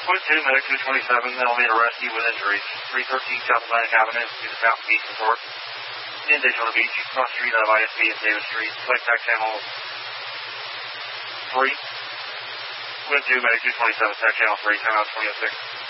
Point 2, Medic 227, elevator rescue with injuries. 313 South Atlantic Avenue to the South Beach Resort. In Daytona Beach, cross street of ISB and Davis Street. Flight tax channel 3. Wind 2, Medic 227, tax channel 3, timeout 2006.